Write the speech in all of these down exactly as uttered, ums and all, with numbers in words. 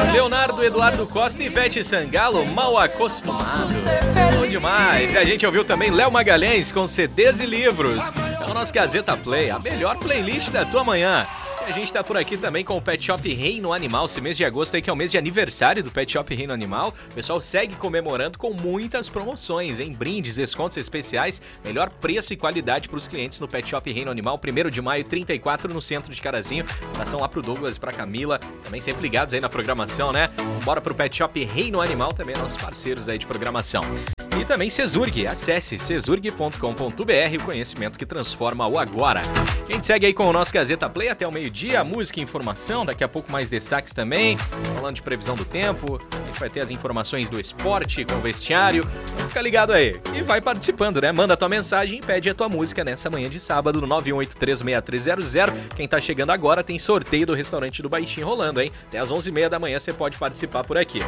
Leonardo Eduardo Costa e Ivete Sangalo, Mal Acostumado. Bom demais. E a gente ouviu também Léo Magalhães com C Ds e livros. É o nosso Gazeta Play, a melhor playlist da tua manhã. A gente tá por aqui também com o Pet Shop Reino Animal, esse mês de agosto aí que é o mês de aniversário do Pet Shop Reino Animal. O pessoal segue comemorando com muitas promoções, em brindes, descontos especiais, melhor preço e qualidade para os clientes no Pet Shop Reino Animal, primeiro de maio, trinta e quatro no centro de Carazinho. Abração lá pro Douglas e pra Camila, também sempre ligados aí na programação, né? Bora pro Pet Shop Reino Animal, também nossos parceiros aí de programação. E também Cesurg, acesse cesurg ponto com ponto br, o conhecimento que transforma o agora. A gente segue aí com o nosso Gazeta Play até o meio-dia, música e informação, daqui a pouco mais destaques também, falando de previsão do tempo, a gente vai ter as informações do esporte com o vestiário, então fica ligado aí e vai participando, né? Manda a tua mensagem e pede a tua música nessa manhã de sábado no nove um oito três seis três zero zero. Quem tá chegando agora tem sorteio do restaurante do Baixinho rolando, hein? Até às onze e meia da manhã você pode participar por aqui.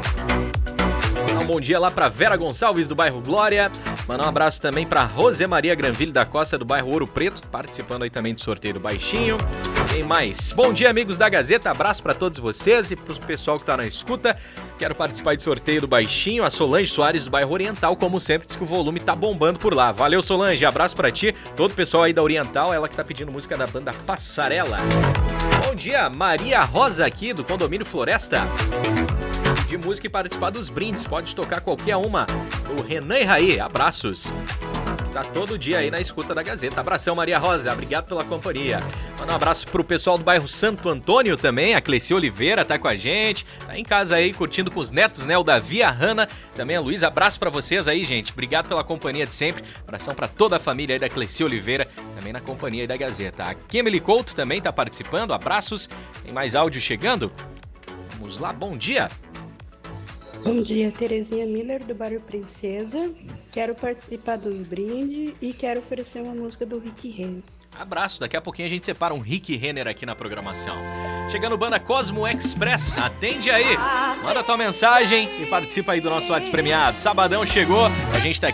Um bom dia lá pra Vera Gonçalves do bairro Glória. Mandar um abraço também pra Rosé Maria Granville da Costa do bairro Ouro Preto, participando aí também do sorteio do Baixinho. Tem mais. Bom dia, amigos da Gazeta. Abraço pra todos vocês e pro pessoal que tá na escuta. Quero participar do sorteio do Baixinho. A Solange Soares do bairro Oriental, como sempre, diz que o volume tá bombando por lá. Valeu, Solange. Abraço pra ti. Todo o pessoal aí da Oriental, ela que tá pedindo música da banda Passarela. Bom dia, Maria Rosa aqui do condomínio Floresta. De música e participar dos brindes, pode tocar qualquer uma. O Renan e Raí, abraços. Tá todo dia aí na escuta da Gazeta. Abração, Maria Rosa, obrigado pela companhia. Manda um abraço pro pessoal do bairro Santo Antônio também, a Cleci Oliveira tá com a gente, tá em casa aí curtindo com os netos, né, o Davi e a Hanna, também a Luísa, abraço pra vocês aí, gente, obrigado pela companhia de sempre, abração pra toda a família aí da Cleci Oliveira, também na companhia aí da Gazeta. A Kemily Couto também tá participando, abraços, tem mais áudio chegando? Vamos lá, bom dia! Bom dia, Terezinha Miller do bairro Princesa. Quero participar dos brindes e quero oferecer uma música do Rick Renner. Abraço, daqui a pouquinho a gente separa um Rick Renner aqui na programação. Chegando banda Cosmo Express, atende aí, manda tua mensagem e participa aí do nosso WhatsApp premiado. Sabadão chegou, a gente tá aqui